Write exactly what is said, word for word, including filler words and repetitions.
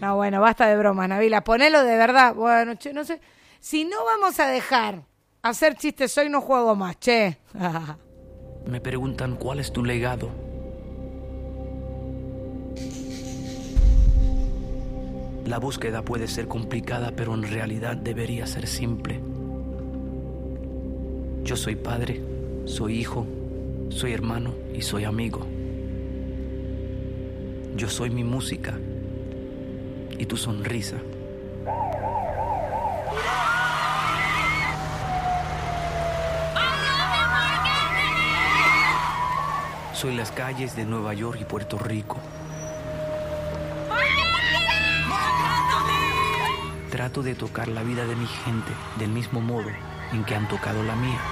No, bueno, basta de bromas, Nabila. Ponelo de verdad. Bueno, che, no sé. Si no vamos a dejar hacer chistes hoy, no juego más, che. Me preguntan cuál es tu legado. La búsqueda puede ser complicada, pero en realidad debería ser simple. Yo soy padre, soy hijo, soy hermano y soy amigo. Yo soy mi música y tu sonrisa. Soy las calles de Nueva York y Puerto Rico. Trato de tocar la vida de mi gente del mismo modo en que han tocado la mía.